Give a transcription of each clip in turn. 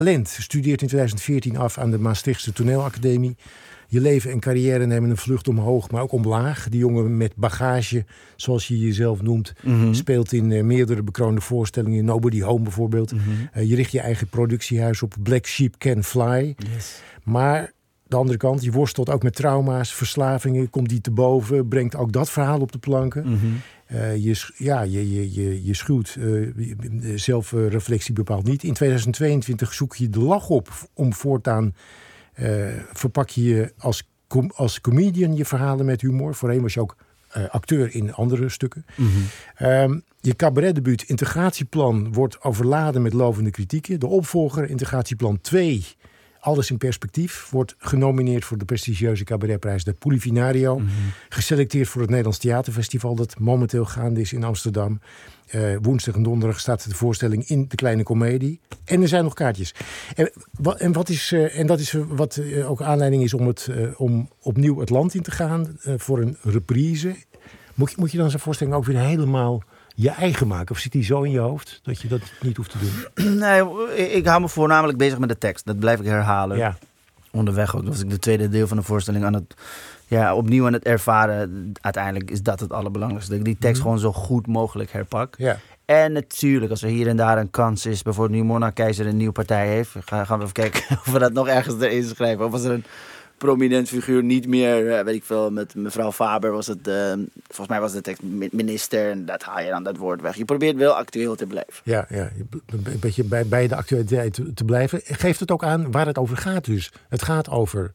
Talent. Studeert in 2014 af aan de Maastrichtse Toneelacademie. Je leven en carrière nemen een vlucht omhoog, maar ook omlaag. Die jongen met bagage, zoals je jezelf noemt, speelt in meerdere bekroonde voorstellingen. Nobody Home bijvoorbeeld. Je richt je eigen productiehuis op. Black Sheep Can Fly. Yes. Maar de andere kant, je worstelt ook met trauma's, verslavingen. Komt die te boven, brengt ook dat verhaal op de planken. Je schuwt zelfreflectie bepaald niet. In 2022 zoek je de lach op om voortaan... verpak je als comedian je verhalen met humor. Voorheen was je ook acteur in andere stukken. Je cabaretdebuut Integratieplan wordt overladen met lovende kritieken. De opvolger Integratieplan 2, Alles in Perspectief, wordt genomineerd voor de prestigieuze cabaretprijs de Polifinario. Geselecteerd voor het Nederlands Theaterfestival dat momenteel gaande is in Amsterdam. Woensdag en donderdag staat de voorstelling in de Kleine Comedie. En er zijn nog kaartjes. En dat is wat ook aanleiding is om opnieuw het land in te gaan voor een reprise. Moet je dan zo'n voorstelling ook weer helemaal je eigen maken? Of zit die zo in je hoofd dat je dat niet hoeft te doen? Nee, ik hou me voornamelijk bezig met de tekst. Dat blijf ik herhalen. Ja. Onderweg ook. Was ik de tweede deel van de voorstelling opnieuw aan het ervaren. Uiteindelijk is dat het allerbelangrijkste. Dat ik die tekst gewoon zo goed mogelijk herpak. Ja. En natuurlijk, als er hier en daar een kans is, bijvoorbeeld nu Mona Keizer een nieuwe partij heeft, gaan we even kijken of we dat nog ergens erin schrijven. Of was er een prominent figuur niet meer, weet ik veel, met mevrouw Faber was het, volgens mij was de tekst minister en dat haal je dan dat woord weg. Je probeert wel actueel te blijven. Ja, een beetje bij de actualiteit te blijven. Geeft het ook aan waar het over gaat dus. Het gaat over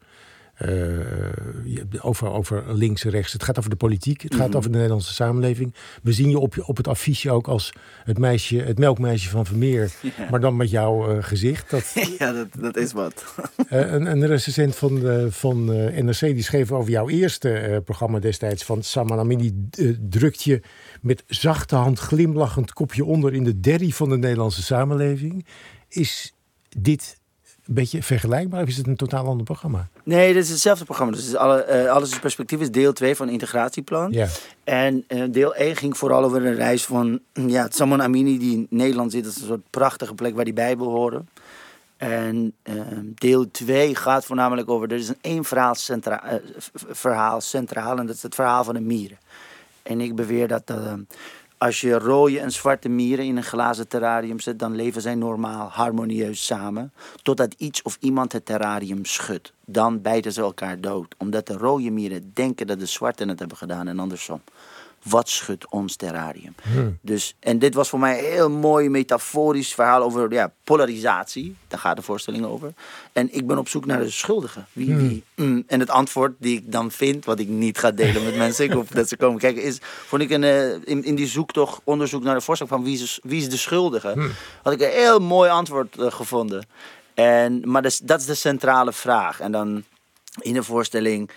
links en rechts. Het gaat over de politiek. Het gaat over de Nederlandse samenleving. We zien je op het affiche ook als het melkmeisje van Vermeer. Ja. Maar dan met jouw gezicht. Dat is wat. Een recensent van NRC die schreef over jouw eerste programma destijds van Saman Amini drukt je met zachte hand glimlachend kopje onder in de derrie van de Nederlandse samenleving. Is dit een beetje vergelijkbaar of is het een totaal ander programma? Nee, dit is hetzelfde programma. Dus Alles is Perspectief is deel 2 van Integratieplan. Ja. En deel 1 ging vooral over een reis van Saman Amini die in Nederland zit. Dat is een soort prachtige plek waar die bij wil horen. En deel 2 gaat voornamelijk over... Er is één verhaal centraal en dat is het verhaal van de mieren. En ik beweer dat als je rode en zwarte mieren in een glazen terrarium zet, dan leven zij normaal, harmonieus samen. Totdat iets of iemand het terrarium schudt. Dan bijten ze elkaar dood. Omdat de rode mieren denken dat de zwarte het hebben gedaan en andersom. Wat schudt ons terrarium? Dus, en dit was voor mij een heel mooi metaforisch verhaal over polarisatie. Daar gaat de voorstelling over. En ik ben op zoek naar de schuldige. Wie? En het antwoord die ik dan vind, wat ik niet ga delen met mensen, ik hoop dat ze komen kijken, vond ik in die zoektocht, onderzoek naar de voorstelling van wie is de schuldige, had ik een heel mooi antwoord gevonden. Maar dat is de centrale vraag. En dan in de voorstelling...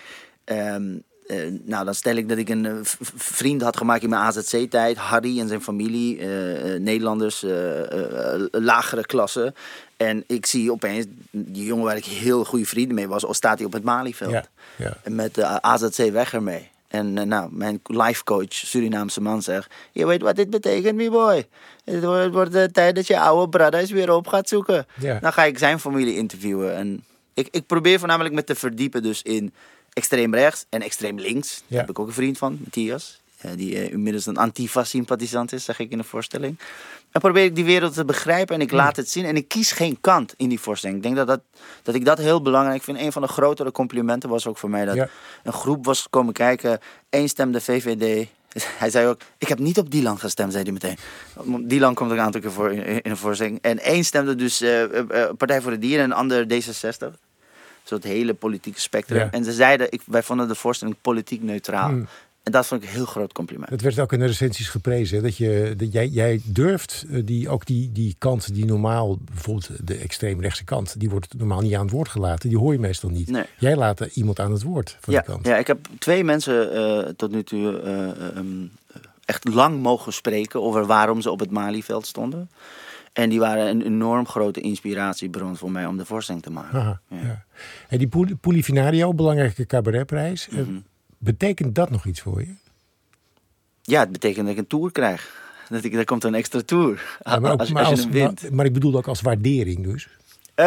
dan stel ik dat ik een vriend had gemaakt in mijn AZC-tijd. Harry en zijn familie, Nederlanders, lagere klasse. En ik zie opeens, die jongen waar ik heel goede vrienden mee was, staat hij op het Malieveld. Ja. En met de AZC weg ermee. En mijn lifecoach, Surinaamse man, zegt, je weet wat dit betekent, my boy. Het wordt de tijd dat je oude brothers weer op gaat zoeken. Ja. Dan ga ik zijn familie interviewen. En ik probeer voornamelijk me te verdiepen dus in extreem rechts en extreem links. Daar heb ik ook een vriend van, Matthias. Die inmiddels een Antifa-sympathisant is, zeg ik in de voorstelling. En probeer ik die wereld te begrijpen en ik laat het zien. En ik kies geen kant in die voorstelling. Ik denk dat ik dat heel belangrijk vind. Een van de grotere complimenten was ook voor mij dat een groep was komen kijken. 1 stemde VVD. Hij zei ook, ik heb niet op Dylan gestemd, zei hij meteen. Dylan komt ook een aantal keer voor in een voorstelling. En 1 stemde dus Partij voor de Dieren en een ander D66. Zo het hele politieke spectrum. Ja. En ze zeiden, wij vonden de voorstelling politiek neutraal. En dat vond ik een heel groot compliment. Het werd ook in de recensies geprezen. Dat jij durft die kant die normaal, bijvoorbeeld de extreemrechtse kant, die wordt normaal niet aan het woord gelaten. Die hoor je meestal niet. Nee. Jij laat iemand aan het woord van die kant. Ja, ik heb 2 mensen tot nu toe echt lang mogen spreken over waarom ze op het Malieveld stonden. En die waren een enorm grote inspiratiebron voor mij om de voorstelling te maken. Aha, ja. En die Polifinario, belangrijke cabaretprijs, betekent dat nog iets voor je? Ja, het betekent dat ik een tour krijg. Er komt een extra tour als je hem wint. Maar ik bedoel ook als waardering dus.